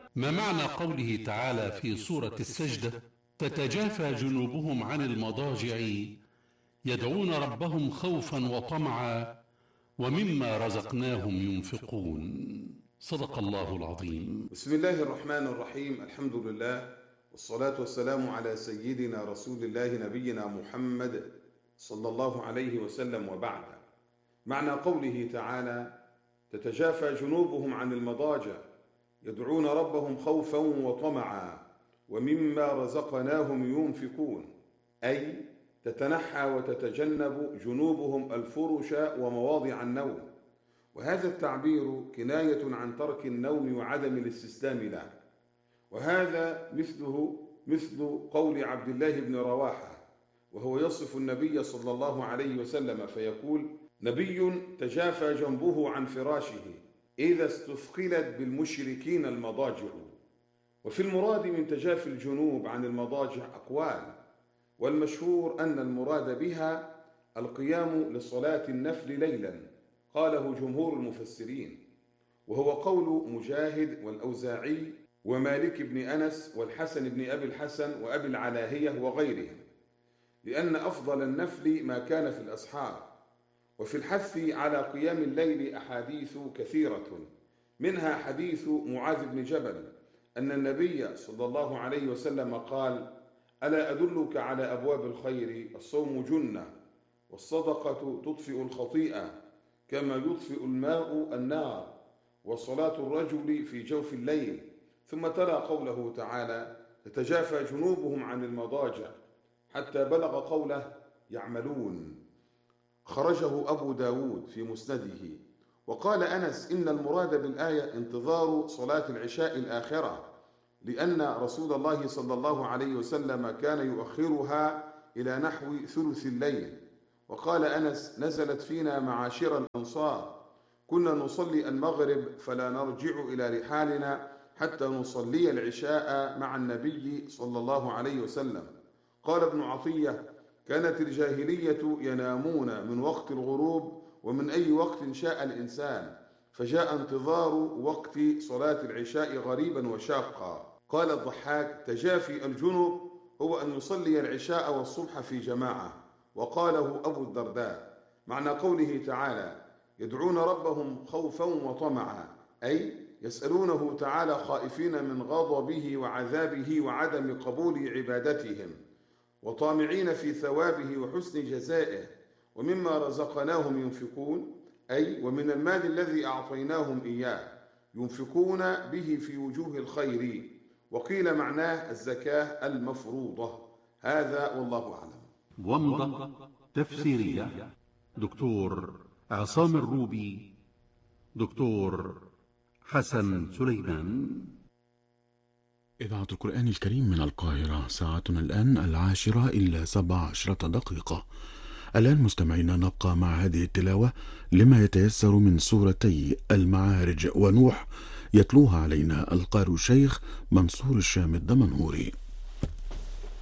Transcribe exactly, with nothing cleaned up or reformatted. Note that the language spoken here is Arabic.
ما معنى قوله تعالى في سورة السجدة: تتجافى جنوبهم عن المضاجع يدعون ربهم خوفا وطمعا ومما رزقناهم ينفقون؟ صدق الله العظيم. بسم الله الرحمن الرحيم. الحمد لله والصلاة والسلام على سيدنا رسول الله نبينا محمد صلى الله عليه وسلم، وبعد. معنى قوله تعالى: تتجافى جنوبهم عن المضاجع يدعون ربهم خوفا وطمعا ومما رزقناهم ينفقون، أي تتنحى وتتجنب جنوبهم الفرش ومواضع النوم، وهذا التعبير كناية عن ترك النوم وعدم الاستسلام له. وهذا مثله مثل قول عبد الله بن رواحة وهو يصف النبي صلى الله عليه وسلم فيقول: نبي تجافى جنبه عن فراشه إذا استثقلت بالمشركين المضاجع. وفي المراد من تجافي الجنوب عن المضاجع أقوال، والمشهور أن المراد بها القيام لصلاة النفل ليلا، قاله جمهور المفسرين، وهو قول مجاهد والأوزاعي ومالك بن أنس والحسن بن أبي الحسن وأبي العلاهية وغيرهم، لأن أفضل النفل ما كان في الأسحار. وفي الحث على قيام الليل أحاديث كثيرة، منها حديث معاذ بن جبل أن النبي صلى الله عليه وسلم قال: ألا أدلك على أبواب الخير؟ الصوم جنة، والصدقة تطفئ الخطيئة كما يطفئ الماء النار، وصلاة الرجل في جوف الليل. ثم تلا قوله تعالى: تتجافى جنوبهم عن المضاجع، حتى بلغ قوله: يعملون. خرجه أبو داود في مسنده. وقال أنس: إن المراد بالآية انتظار صلاة العشاء الآخرة، لأن رسول الله صلى الله عليه وسلم كان يؤخرها إلى نحو ثلث الليل. وقال أنس: نزلت فينا معاشر الأنصار، كنا نصلي المغرب فلا نرجع إلى رحالنا حتى نصلي العشاء مع النبي صلى الله عليه وسلم. قال ابن عطية: كانت الجاهلية ينامون من وقت الغروب ومن أي وقت شاء الإنسان، فجاء انتظار وقت صلاة العشاء غريبا وشاقا. قال الضحاك: تجافي الجنب هو أن يصلي العشاء والصبح في جماعة. وقاله أبو الدرداء. معنى قوله تعالى: يدعون ربهم خوفا وطمعا، أي يسألونه تعالى خائفين من غضبه وعذابه وعدم قبول عبادتهم، وطامعين في ثوابه وحسن جزائه. ومما رزقناهم ينفقون، أي ومن المال الذي أعطيناهم إياه ينفقون به في وجوه الخير. وقيل معناه الزكاة المفروضة. هذا والله أعلم. ومضة تفسيرية: دكتور عصام الروبي، دكتور حسن سليمان. إذاعة القرآن الكريم من القاهرة، ساعتنا الآن العاشرة إلا سبع عشرة دقيقة. الآن مستمعينا نبقى مع هذه التلاوة لما يتيسر من سورتي المعارج ونوح، يتلوها علينا القارئ الشيخ منصور الشام الدمنهوري.